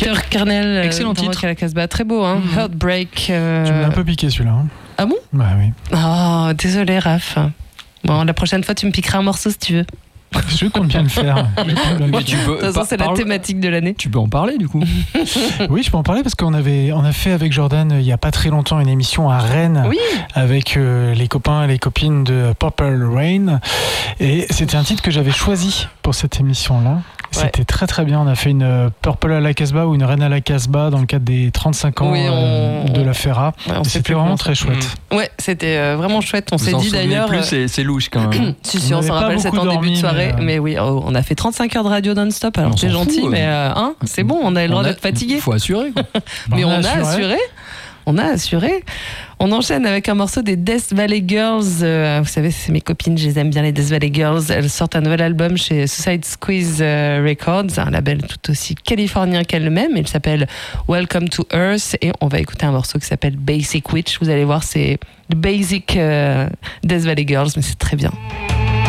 Peter Kernel. Excellent titre. À la Casbah, très beau, hein. Heartbreak. Tu m'as un peu piqué celui-là. Hein. Ah bon? Bah oui. Oh, désolé Raph. Bon, la prochaine fois tu me piqueras un morceau si tu veux. Je compte bien le faire. Mais tu peux, De toute façon, c'est la thématique de l'année. Tu peux en parler du coup. Oui, je peux en parler parce on a fait avec Jordan il y a pas très longtemps une émission à Rennes avec les copains et les copines de Purple Rain et c'était un titre que j'avais choisi pour cette émission-là. C'était très très bien. On a fait une Purple à la Casbah ou une Rennes à la Casbah dans le cadre des 35 ans de la Ferra. Ouais, c'était vraiment très chouette. Ouais, c'était vraiment chouette. On s'est dit d'ailleurs. Plus, c'est louche quand même. Si, on s'en rappelle, c'était en début de soirée. Mais oui, on a fait 35 heures de radio non-stop. Alors c'est gentil, mais c'est bon, on a le droit d'être fatigué. Il faut assurer. Mais on a assuré. On a assuré. On enchaîne avec un morceau des Death Valley Girls. Vous savez, c'est mes copines, je les aime bien, les Death Valley Girls. Elles sortent un nouvel album chez Suicide Squeeze Records, un label tout aussi californien qu'elle-même. Il s'appelle Welcome to Earth. Et on va écouter un morceau qui s'appelle Basic Witch. Vous allez voir, c'est le Basic Death Valley Girls, mais c'est très bien.